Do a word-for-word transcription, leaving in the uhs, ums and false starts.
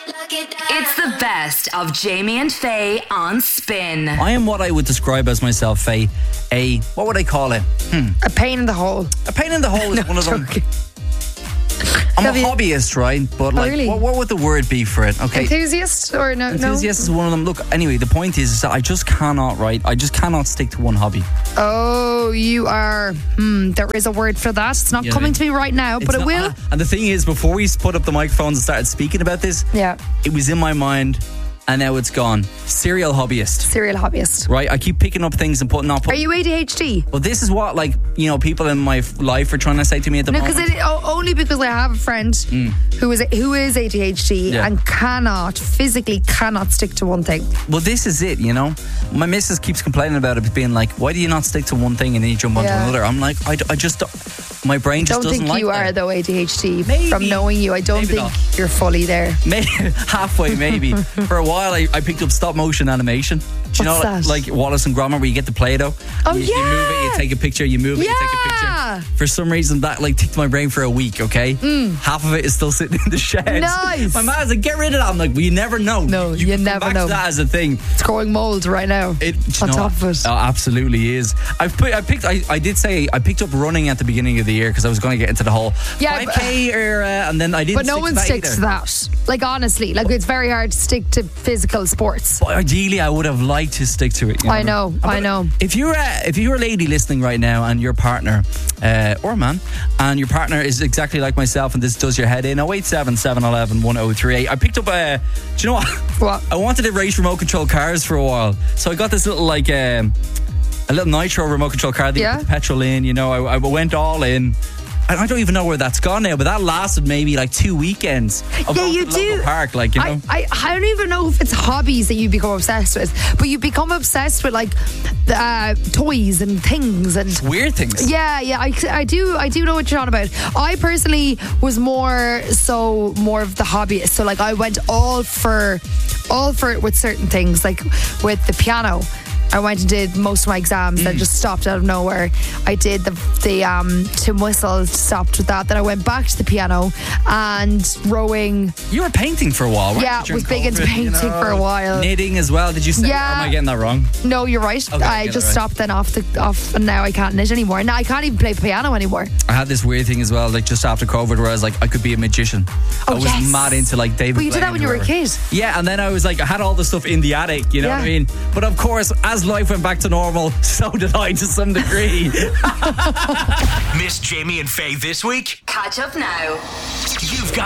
It's the best of Jamie and Faye on Spin. I am what I would describe as myself, Faye. A, what would I call it? Hmm. A pain in the hole. A pain in the hole is No, one of them. joking. I'm Have a you- hobbyist, right? But like, really? what, what would the word be for it? Okay. Enthusiast or no? Enthusiast is one of them. Look, anyway, the point is, is that I just cannot, right? I just cannot stick to one hobby. No? Oh, you are. Hmm. There is a word for that. It's not Yeah, coming they- to me right now, It's but it not- will. uh, and the thing is, before we put up the microphones and started speaking about this, Yeah. it was in my mind, and now it's gone. Serial hobbyist, Serial hobbyist. right? I keep picking up things and putting not. Are Put, you A D H D? well, this is what, like, you know, people in my f- life are trying to say to me at the No, moment. because oh, only because I have a friend who is who is A D H D Mm. Yeah. and cannot physically cannot stick to one thing. Well, this is it, you know. My missus keeps complaining about it, being like, "Why do you not stick to one thing and then you jump onto Yeah. another?" I'm like, I, d- I just don't, my brain just Don't doesn't think like you that. are though A D H D. Maybe. From knowing you, I don't Maybe think not. you're fully there. Maybe halfway, maybe. For a while, I, I picked up stop motion animation. Do you What's know, that? like Wallace and Gromit, where you get the Play-Doh? Oh, you, you move it, you yeah. take a picture. You move it, you take a Yeah. picture. For some reason, that like ticked my brain for a week. Okay, half of it is still sitting in the shed. Nice. My man's like, "Get rid of that." I'm like, "Well, you never know. No, you can come never back know. To that as a thing. It's growing mold right now. It, do you on know top what? of it. Oh, absolutely is. I've put, I picked. I, I did say I picked up running at the beginning of the year because I was going to get into the whole Yeah, five K era, and then I didn't. But no stick one to that sticks either. to that. Like honestly, like it's very hard to stick to physical sports. But ideally, I would have liked to stick to it. you I know, But I know. If you're a, if you're a lady listening right now, and your partner, uh, or a man, and your partner is exactly like myself, and this does your head in, oh eight seven, seven one one, one oh three eight. I picked up a. Do you know what? What? I wanted to race remote control cars for a while, so I got this little like um, a little nitro remote control car that Yeah. you put the petrol in. You know, I, I went all in. And I don't even know where that's gone now, but that lasted maybe like two weekends. Of Yeah, going you to the local do. park, like you know. I, I, I don't even know if it's hobbies that you become obsessed with, but you become obsessed with like uh, toys and things and Weird things. yeah, yeah, I, I do, I do know what you're on about. I personally was more so more of the hobbyist. So like I went all for, all for it with certain things, like with the piano. I went and did most of my exams, then just stopped out of nowhere. I did the the um, Tim Whistle, stopped with that. Then I went back to the piano and rowing. You were painting for a while, right? Yeah, During was big into COVID, painting for a while. Knitting as well. Did you say? Yeah. Or am I getting that wrong? No, you're right. Okay, I get it just right. stopped then off the off, and now I can't knit anymore. Now I can't even play piano anymore. I had this weird thing as well, like just after COVID, where I was like, I could be a magician. Oh, I was yes. mad into like David. But you did Blaine that when you were a or- kid. Yeah, and then I was like, I had all the stuff in the attic, you know Yeah. what I mean? But of course, as life went back to normal, so did I to some degree. Miss Jamie and Faye this week? Catch up now. You've got